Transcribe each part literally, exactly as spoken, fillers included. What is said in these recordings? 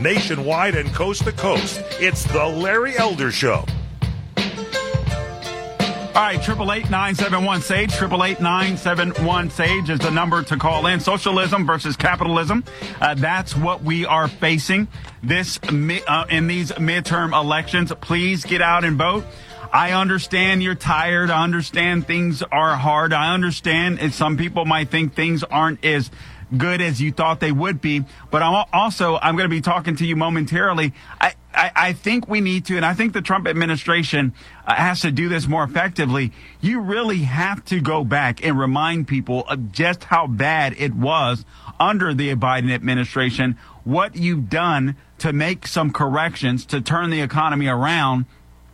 nationwide and coast to coast. It's the Larry Elder Show. All right, triple eight nine seven one SAGE, triple eight nine seven one SAGE is the number to call in. Socialism versus capitalism. Uh, that's what we are facing this uh, in these midterm elections. Please get out and vote. I understand you're tired. I understand things are hard. I understand and some people might think things aren't as good as you thought they would be. But I'm also, I'm going to be talking to you momentarily. I, I, I think we need to, and I think the Trump administration uh, has to do this more effectively. You really have to go back and remind people of just how bad it was under the Biden administration, what you've done to make some corrections to turn the economy around.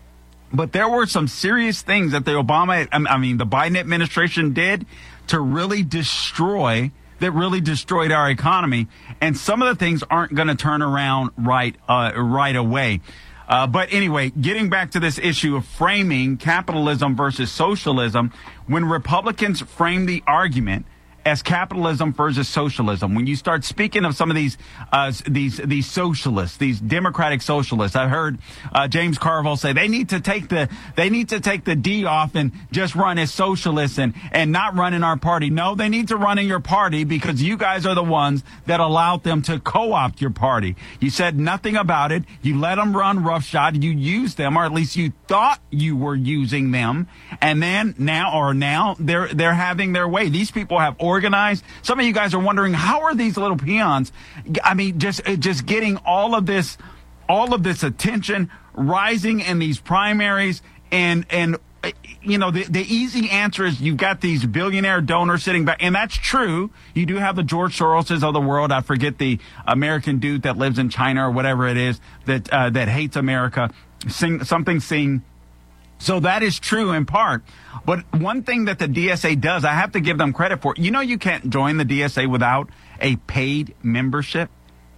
But there were some serious things that the Obama, I mean, the Biden administration did to really destroy that really destroyed our economy. And some of the things aren't going to turn around right uh, right away. Uh, but anyway, getting back to this issue of framing capitalism versus socialism, when Republicans frame the argument as capitalism versus socialism, when you start speaking of some of these uh, these these socialists, these democratic socialists, I heard uh, James Carville say they need to take the they need to take the D off and just run as socialists and and not run in our party. No, they need to run in your party because you guys are the ones that allowed them to co-opt your party. You said nothing about it. You let them run roughshod. You used them, or at least you thought you were using them, and then now or now they're they're having their way. These people have organized. Some of you guys are wondering, how are these little peons, I mean, just just getting all of this, all of this attention, rising in these primaries, and and you know the the easy answer is you've got these billionaire donors sitting back, and that's true. You do have the George Soroses of the world. I forget the American dude that lives in China or whatever it is that uh, that hates America. Sing something. Sing. So that is true in part. But one thing that the D S A does, I have to give them credit for. You know, you can't join the D S A without a paid membership,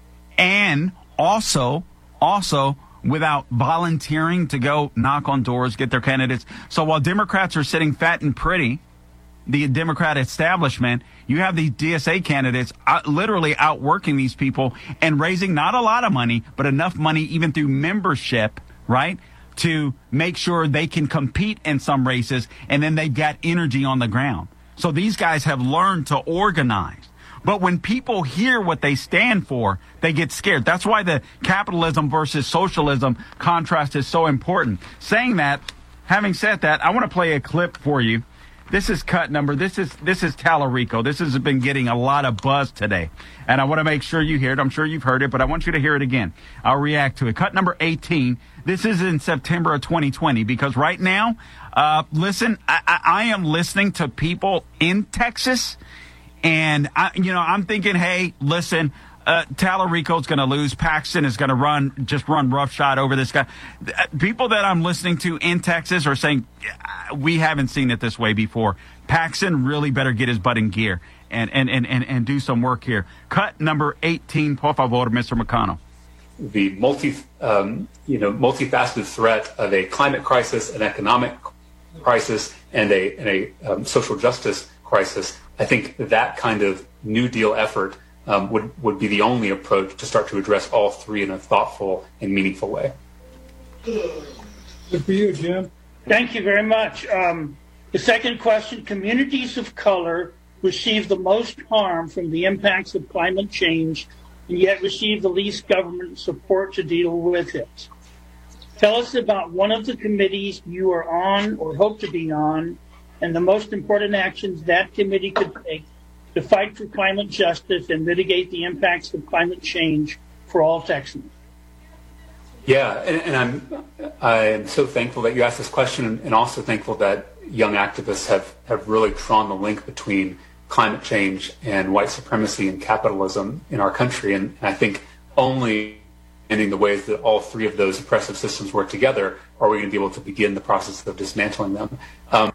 and also, also without volunteering to go knock on doors, get their candidates. So while Democrats are sitting fat and pretty, the Democrat establishment, you have these D S A candidates out, literally outworking these people and raising not a lot of money, but enough money even through membership, right, to make sure they can compete in some races, and then they've got energy on the ground. So these guys have learned to organize. But when people hear what they stand for, they get scared. That's why the capitalism versus socialism contrast is so important. Saying that, having said that, I want to play a clip for you. This is cut number. This is this is Tallarico. This has been getting a lot of buzz today. And I want to make sure you hear it. I'm sure you've heard it, but I want you to hear it again. I'll react to it. Cut number eighteen. This is in September of twenty twenty, because right now, uh, listen, I, I, I am listening to people in Texas, and, I, you know, I'm thinking, hey, listen, uh, Tallarico's going to lose. Paxton is going to run, just run roughshod over this guy. People that I'm listening to in Texas are saying, we haven't seen it this way before. Paxton really better get his butt in gear and, and, and, and, and do some work here. Cut number eighteen, por favor, Mister McConnell. The multi, um, you know, multifaceted threat of a climate crisis, an economic crisis, and a, and a um, social justice crisis. I think that kind of New Deal effort um, would, would be the only approach to start to address all three in a thoughtful and meaningful way. Good for you, Jim. Thank you very much. Um, the second question, communities of color receive the most harm from the impacts of climate change and yet receive the least government support to deal with it. Tell us about one of the committees you are on or hope to be on, and the most important actions that committee could take to fight for climate justice and mitigate the impacts of climate change for all Texans. Yeah, and, and I'm I'm so thankful that you asked this question, and also thankful that young activists have, have really drawn the link between climate change and white supremacy and capitalism in our country. And, and I think only in the ways that all three of those oppressive systems work together are we going to be able to begin the process of dismantling them. Um,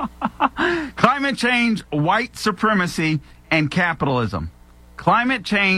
Climate change, white supremacy, and capitalism. Climate change,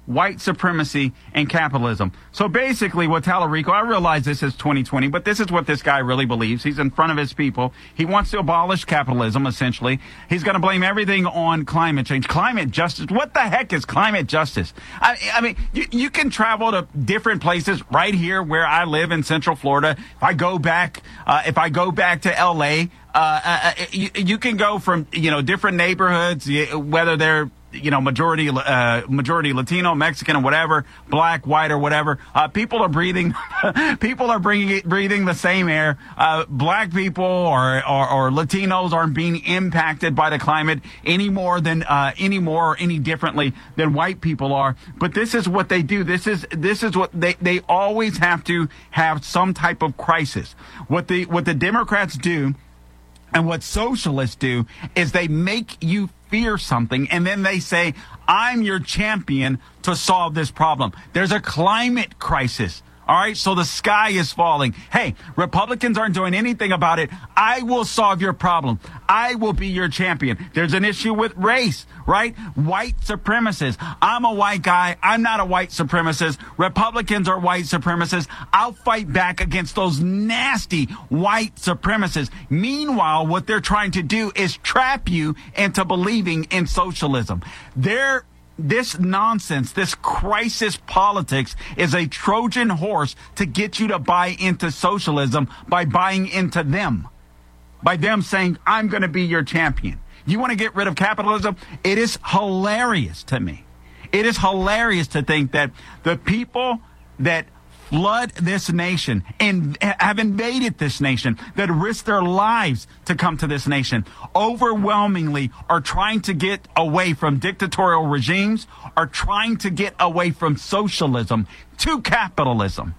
white supremacy, and capitalism. So basically what Tallarico, I realize this is twenty twenty, but this is what this guy really believes. He's in front of his people. He wants to abolish capitalism, essentially. He's going to blame everything on climate change. Climate justice. What the heck is climate justice? I, I mean, you, you can travel to different places right here where I live in Central Florida. If I go back, uh, if I go back to L A, uh, uh, you, you can go from, you know, different neighborhoods, whether they're, you know, majority, uh, majority Latino, Mexican, or whatever, black, white, or whatever. Uh, people are breathing, people are bringing, breathing the same air. Uh, black people or, or, or Latinos aren't being impacted by the climate any more than, uh, any more or any differently than white people are. But this is what they do. This is, this is what they, they always have to have some type of crisis. What the, what the Democrats do and what socialists do is they make you fear something, and then they say, I'm your champion to solve this problem. There's a climate crisis. All right, so the sky is falling. Hey, Republicans aren't doing anything about it. I will solve your problem. I will be your champion. There's an issue with race, right? White supremacists. I'm a white guy. I'm not a white supremacist. Republicans are white supremacists. I'll fight back against those nasty white supremacists. Meanwhile, what they're trying to do is trap you into believing in socialism. They're This nonsense, this crisis politics is a Trojan horse to get you to buy into socialism by buying into them, by them saying, I'm going to be your champion. You want to get rid of capitalism? It is hilarious to me. It is hilarious to think that the people that flood this nation and have invaded this nation, that risk their lives to come to this nation, overwhelmingly are trying to get away from dictatorial regimes, are trying to get away from socialism to capitalism.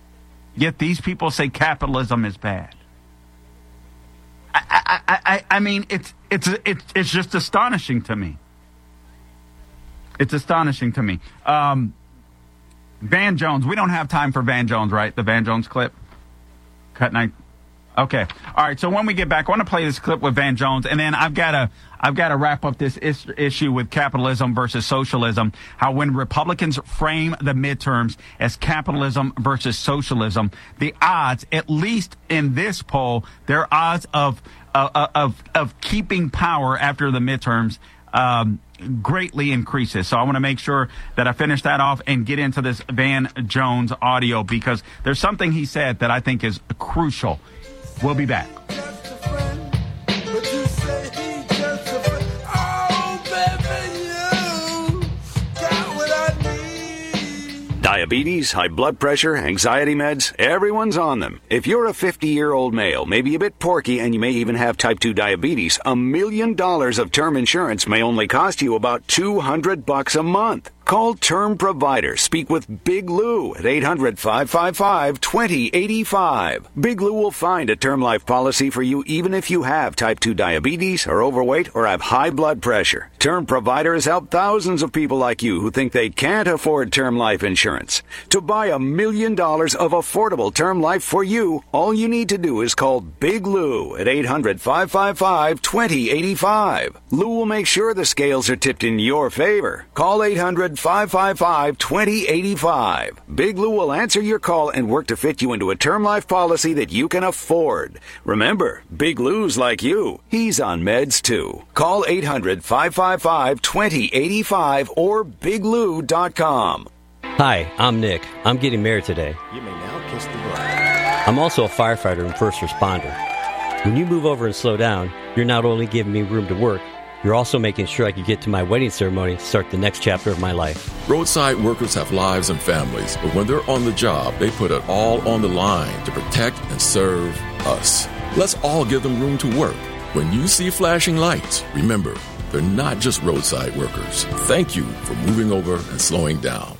Yet these people say capitalism is bad. I, I, I, I mean, it's, it's, it's, it's just astonishing to me. It's astonishing to me. Um, Van Jones. We don't have time for Van Jones, right? The Van Jones clip? Cut night. Okay. All right. So when we get back, I want to play this clip with Van Jones, and then I've got to I've got to wrap up this is- issue with capitalism versus socialism. How when Republicans frame the midterms as capitalism versus socialism, the odds, at least in this poll, their odds of uh, of of keeping power after the midterms Um, greatly increases. So I want to make sure that I finish that off and get into this Van Jones audio, because there's something he said that I think is crucial. We'll be back. Diabetes, high blood pressure, anxiety meds, everyone's on them. If you're a fifty-year-old male, maybe a bit porky, and you may even have type two diabetes, a million dollars of term insurance may only cost you about two hundred bucks a month. Call Term Provider. Speak with Big Lou at eight hundred, five five five, two zero eight five. Big Lou will find a term life policy for you even if you have type two diabetes, are overweight, or have high blood pressure. Term Provider has helped thousands of people like you who think they can't afford term life insurance. To buy a million dollars of affordable term life for you, all you need to do is call Big Lou at eight hundred, five five five, two zero eight five. Lou will make sure the scales are tipped in your favor. Call eight hundred, five five five, two zero eight five. Big Lou will answer your call and work to fit you into a term life policy that you can afford. Remember, Big Lou's like you. He's on meds too. Call eight hundred, five five five, two zero eight five or big lou dot com. Hi, I'm Nick. I'm getting married today. You may now kiss the bride. I'm also a firefighter and first responder. When you move over and slow down, you're not only giving me room to work, you're also making sure I can get to my wedding ceremony to start the next chapter of my life. Roadside workers have lives and families, but when they're on the job, they put it all on the line to protect and serve us. Let's all give them room to work. When you see flashing lights, remember, they're not just roadside workers. Thank you for moving over and slowing down.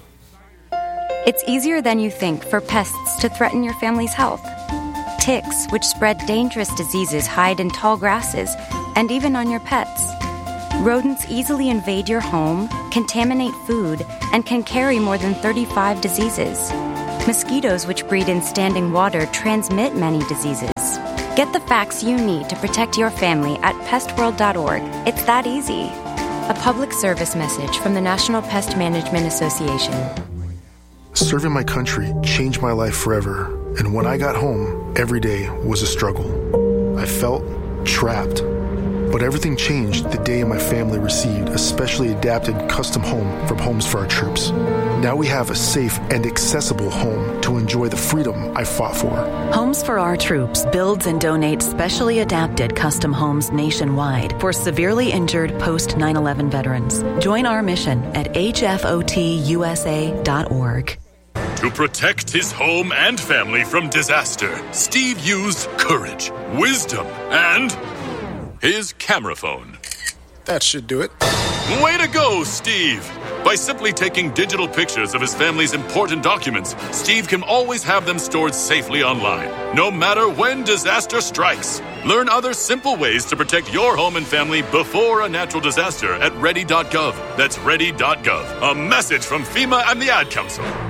It's easier than you think for pests to threaten your family's health. Ticks, which spread dangerous diseases, hide in tall grasses and even on your pets. Rodents easily invade your home, contaminate food, and can carry more than thirty-five diseases. Mosquitoes, which breed in standing water, transmit many diseases. Get the facts you need to protect your family at pest world dot org. It's that easy. A public service message from the National Pest Management Association. Serving my country changed my life forever, and when I got home, every day was a struggle. I felt trapped. But everything changed the day my family received a specially adapted custom home from Homes for Our Troops. Now we have a safe and accessible home to enjoy the freedom I fought for. Homes for Our Troops builds and donates specially adapted custom homes nationwide for severely injured post nine eleven veterans. Join our mission at H F O T U S A dot org. To protect his home and family from disaster, Steve used courage, wisdom, and his camera phone. That should do it. Way to go, Steve! By simply taking digital pictures of his family's important documents, Steve can always have them stored safely online, no matter when disaster strikes. Learn other simple ways to protect your home and family before a natural disaster at ready dot gov. That's ready dot gov. A message from FEMA and the Ad Council.